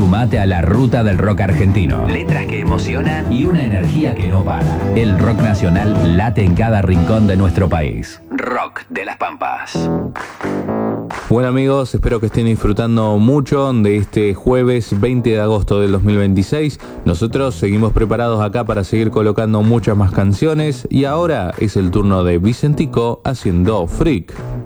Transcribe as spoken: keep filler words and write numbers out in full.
Sumate a la ruta del rock argentino. Letras que emocionan y una energía que no para. El rock nacional late en cada rincón de nuestro país. Rock de las Pampas. Bueno amigos, espero que estén disfrutando mucho de este jueves veinte de agosto del dos mil veintiséis. Nosotros seguimos preparados acá para seguir colocando muchas más canciones y ahora es el turno de Vicentico haciendo Freak.